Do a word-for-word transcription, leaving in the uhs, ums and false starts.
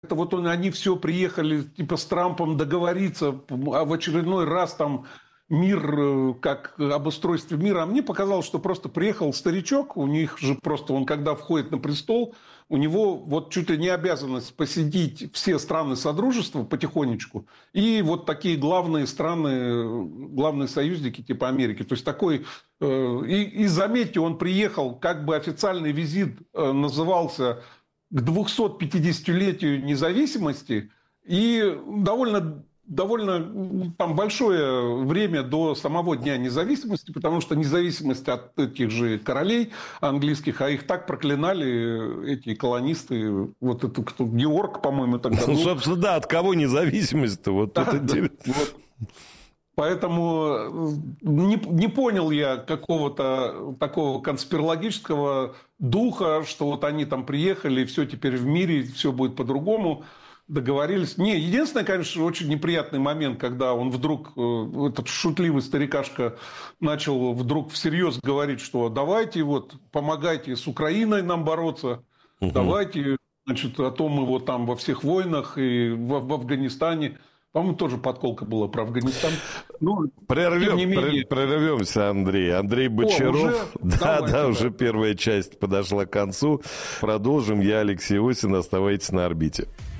Это вот он, они все приехали типа с Трампом договориться, а в очередной раз там мир, как об устройстве мира. А мне показалось, что просто приехал старичок, у них же просто он, когда входит на престол, у него вот чуть ли не обязанность посетить все страны Содружества потихонечку и вот такие главные страны, главные союзники типа Америки. То есть такой... И, и заметьте, он приехал, как бы официальный визит назывался к двухсот-пятидесятилетию независимости, и довольно... довольно там большое время до самого Дня независимости, потому что независимость от этих же королей английских, а их так проклинали эти колонисты, вот это кто, Георг, по-моему, тогда был. Ну, собственно, да, от кого независимость-то? Вот да, тут да, вот. Поэтому не, не понял я какого-то такого конспирологического духа, что вот они там приехали, все теперь в мире, все будет по-другому. Договорились. Не, единственное, конечно, очень неприятный момент, когда он вдруг, этот шутливый старикашка, начал вдруг всерьез говорить, что давайте вот помогайте с Украиной нам бороться, угу. давайте, значит, а то мы вот там во всех войнах и в, в Афганистане. По-моему, тоже подколка была про Афганистан. Ну, Прервем, менее... Прервемся, Андрей. Андрей Бочаров. О, уже? Да, Давайте, да, да, уже первая часть подошла к концу. Продолжим. Я Алексей Осин. Оставайтесь на орбите.